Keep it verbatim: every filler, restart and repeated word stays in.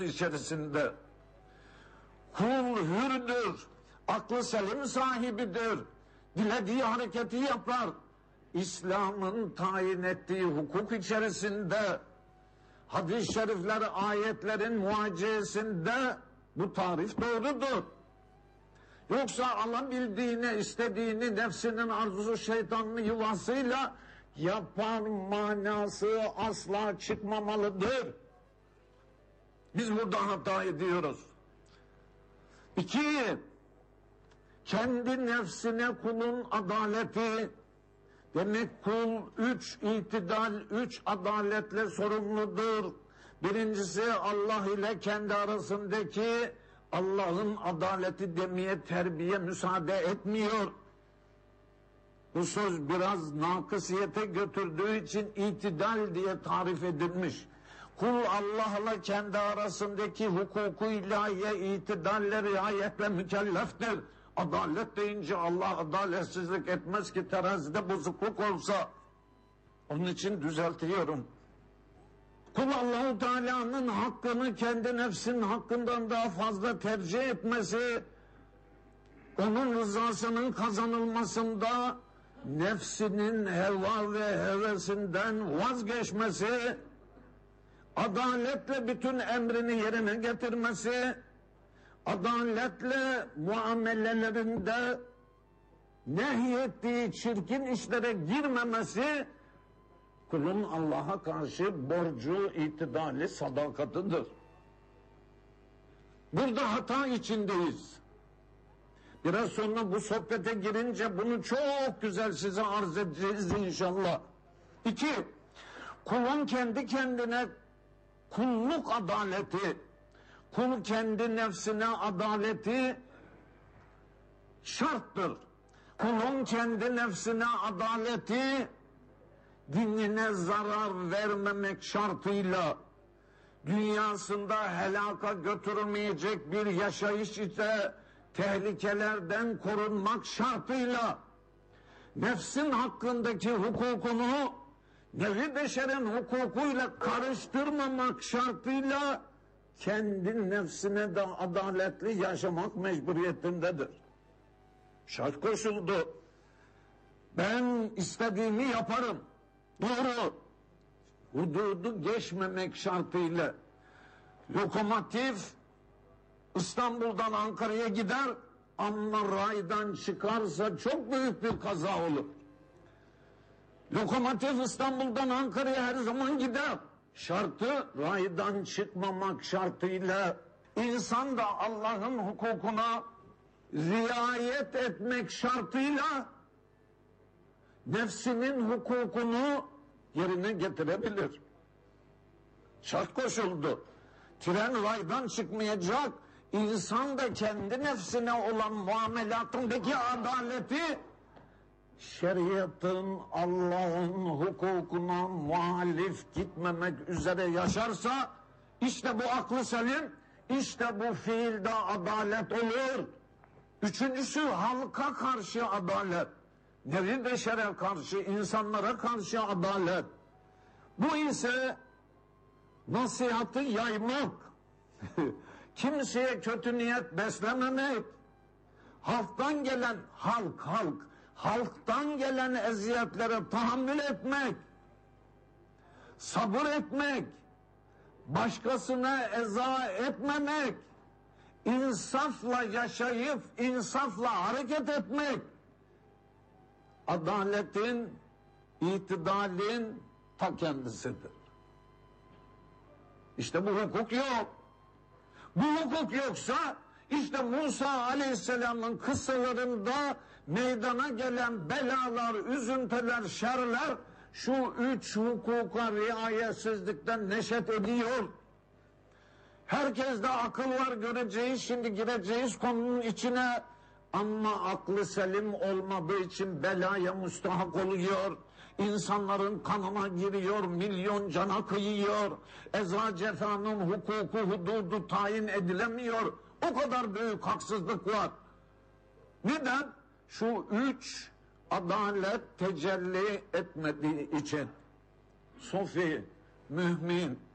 hukuk içerisinde. Kul hürdür, aklı selim sahibidir, dilediği hareketi yapar. İslam'ın tayin ettiği hukuk içerisinde, hadis-i şerifler, ayetlerin muaciyesinde bu tarif doğrudur. Yoksa alabildiğine, istediğini, nefsinin arzusu, şeytanın yuvasıyla yapar manası asla çıkmamalıdır. Biz burada hata ediyoruz. İki, kendi nefsine kulun adaleti. Demek kul üç itidal, üç adaletle sorumludur. Birincisi Allah ile kendi arasındaki Allah'ın adaleti demeye terbiye müsaade etmiyor. Bu söz biraz nakısiyete götürdüğü için itidal diye tarif edilmiş. Kul Allah'la kendi arasındaki hukuku ilahiye itidalle, riayetle mükelleftir. Adalet deyince Allah adaletsizlik etmez ki, terazide bozukluk olsa. Onun için düzeltiyorum. Kul Allah-u Teala'nın hakkını kendi nefsinin hakkından daha fazla tercih etmesi, onun rızasının kazanılmasında nefsinin heva ve hevesinden vazgeçmesi, adaletle bütün emrini yerine getirmesi, adaletle muamelelerinde nehyettiği çirkin işlere girmemesi, kulun Allah'a karşı borcu, itidali, sadakatıdır. Burada hata içindeyiz. Biraz sonra bu sohbete girince bunu çok güzel size arz edeceğiz inşallah. İki, kulun kendi kendine kulluk adaleti, kul kendi nefsine adaleti şarttır. Kulun kendi nefsine adaleti, dinine zarar vermemek şartıyla, dünyasında helaka götürmeyecek bir yaşayış ise tehlikelerden korunmak şartıyla, nefsin hakkındaki hukukunu nevi beşerin hukukuyla karıştırmamak şartıyla kendi nefsine de adaletli yaşamak mecburiyetindedir. Şart koşuldu. Ben istediğimi yaparım. Doğru. Hududu geçmemek şartıyla. Lokomotif İstanbul'dan Ankara'ya gider ama raydan çıkarsa çok büyük bir kaza olur. Lokomotif İstanbul'dan Ankara'ya her zaman gider. Şartı raydan çıkmamak şartıyla insan da Allah'ın hukukuna riayet etmek şartıyla nefsinin hukukunu yerine getirebilir. Şart koşuldu. Tren raydan çıkmayacak. İnsan da kendi nefsine olan muamelatındaki adaleti şeriatın, Allah'ın hukukuna muhalif gitmemek üzere yaşarsa, işte bu aklı selim, işte bu fiilde adalet olur. Üçüncüsü halka karşı adalet. Nevi beşere karşı, insanlara karşı adalet. Bu ise nasihatı yaymak, kimseye kötü niyet beslememek, halktan gelen, halk, halk, halktan gelen eziyetlere tahammül etmek, sabır etmek, başkasına eza etmemek, insafla yaşayıp insafla hareket etmek, adaletin, itidalin ta kendisidir. İşte bu hukuk yok. Bu hukuk yoksa işte Musa Aleyhisselam'ın kıssalarında meydana gelen belalar, üzüntüler, şerler şu üç hukuka riayetsizlikten neşet ediyor. Herkeste akıl var, göreceğiz, şimdi gireceğiz konunun içine, ama aklı selim olmadığı için belaya müstahak oluyor. İnsanların kanına giriyor, milyon cana kıyıyor. Eza cefanın hukuku, hududu tayin edilemiyor. O kadar büyük haksızlık var. Neden? Şu üç adalet tecelli etmediği için. Sofi, mümin,